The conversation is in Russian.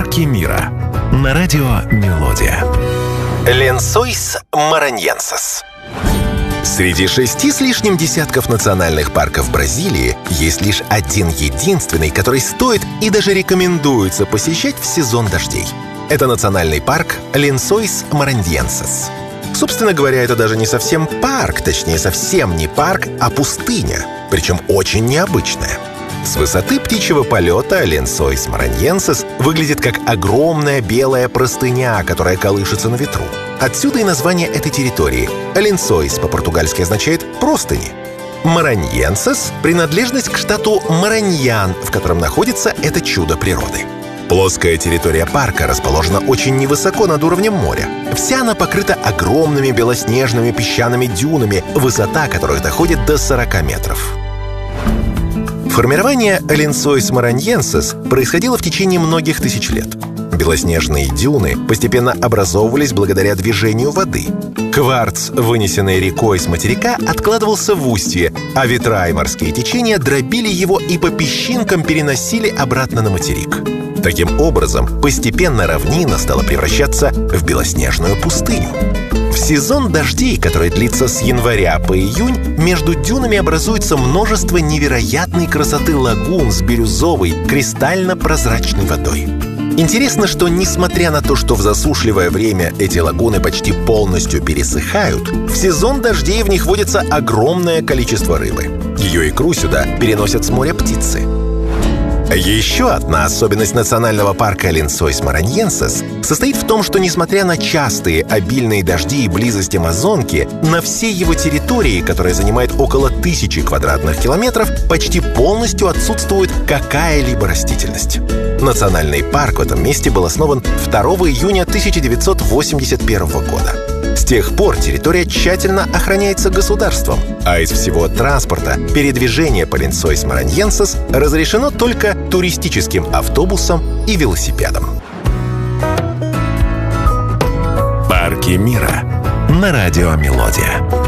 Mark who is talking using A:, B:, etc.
A: Парки мира на радио Мелодия.
B: Ленсойс мараньенсис. Среди 6 с лишним десятков национальных парков Бразилии есть лишь один единственный, который стоит и даже рекомендуется посещать в сезон дождей. Это национальный парк Ленсойс мараньенсис. Собственно говоря, это даже не совсем парк, точнее, совсем не парк, а пустыня, причем очень необычная. С высоты птичьего полета Ленсойс мараньенсис выглядит как огромная белая простыня, которая колышется на ветру. Отсюда и название этой территории. Ленсойс по-португальски означает «простыни». Мараньенсис — принадлежность к штату Мараньян, в котором находится это чудо природы. Плоская территория парка расположена очень невысоко над уровнем моря. Вся она покрыта огромными белоснежными песчаными дюнами, высота которых доходит до 40 метров. Формирование Ленсойс мараньенсис происходило в течение многих тысяч лет. Белоснежные дюны постепенно образовывались благодаря движению воды. Кварц, вынесенный рекой с материка, откладывался в устье, а ветра и морские течения дробили его и по песчинкам переносили обратно на материк. Таким образом, постепенно равнина стала превращаться в белоснежную пустыню. В сезон дождей, который длится с января по июнь, между дюнами образуется множество невероятной красоты лагун с бирюзовой, кристально-прозрачной водой. Интересно, что несмотря на то, что в засушливое время эти лагуны почти полностью пересыхают, в сезон дождей в них водится огромное количество рыбы. Ее икру сюда переносят с моря птицы. Еще одна особенность национального парка Ленсойс мараньенсис состоит в том, что, несмотря на частые обильные дожди и близость Амазонки, на всей его территории, которая занимает около 1000 квадратных километров, почти полностью отсутствует какая-либо растительность. Национальный парк в этом месте был основан 2 июня 1981 года. С тех пор территория тщательно охраняется государством, а из всего транспорта передвижение по Ленсойс мараньенсис разрешено только туристическим автобусам и велосипедам.
A: Парки мира на радио Мелодия.